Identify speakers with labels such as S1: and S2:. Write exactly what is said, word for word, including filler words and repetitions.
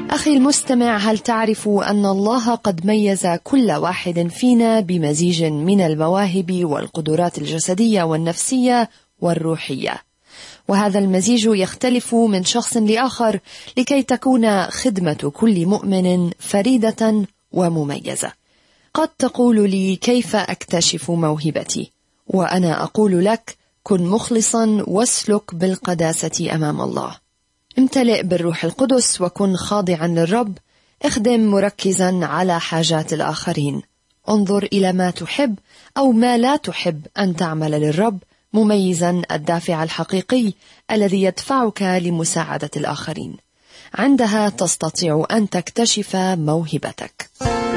S1: أخي المستمع، هل تعرف أن الله قد ميز كل واحد فينا بمزيج من المواهب والقدرات الجسدية والنفسية والروحية، وهذا المزيج يختلف من شخص لآخر لكي تكون خدمة كل مؤمن فريدة ومميزة. قد تقول لي: كيف أكتشف موهبتي؟ وأنا أقول لك: كن مخلصا واسلك بالقداسة أمام الله. امتلئ بالروح القدس وكن خاضعا للرب. اخدم مركزا على حاجات الآخرين. انظر إلى ما تحب أو ما لا تحب أن تعمل للرب، مميزا الدافع الحقيقي الذي يدفعك لمساعدة الآخرين. عندها تستطيع أن تكتشف موهبتك.